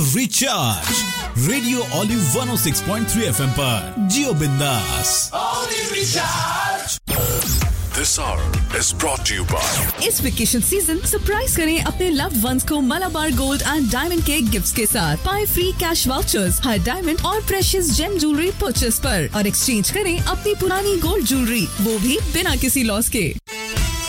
Recharge radio olive 106.3 FM पर जियो बिंदास। This hour is brought to you by इस vacation season surprise करें अपने लव्ड वंस को मलाबार गोल्ड एंड डायमंड के गिफ्ट्स के साथ। पाए फ्री कैश वाउचर्स हर डायमंड और प्रेशियस जेम ज्वेलरी परचेस पर और एक्सचेंज करें अपनी पुरानी गोल्ड ज्वेलरी, वो भी बिना किसी लॉस के।